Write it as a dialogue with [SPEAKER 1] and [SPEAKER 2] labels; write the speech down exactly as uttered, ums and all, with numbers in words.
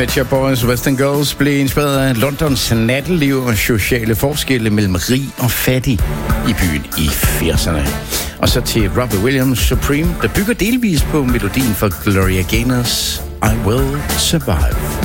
[SPEAKER 1] Pet Shop Boys, Western Girls blev inspireret af Londons natteliv og sociale forskelle mellem rig og fattig i byen i firserne. Og så til Robbie Williams Supreme, der bygger delvis på melodien for Gloria Gaynors I Will Survive.